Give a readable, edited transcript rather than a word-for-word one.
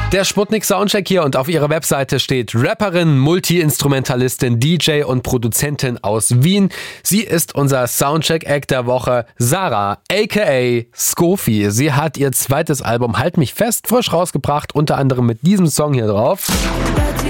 Der Sputnik Soundcheck hier, und auf ihrer Webseite steht Rapperin, Multi-Instrumentalistin, DJ und Produzentin aus Wien. Sie ist unser Soundcheck-Act der Woche, Sarah, aka Skofi. Sie hat ihr zweites Album Halt mich fest frisch rausgebracht, unter anderem mit diesem Song hier drauf.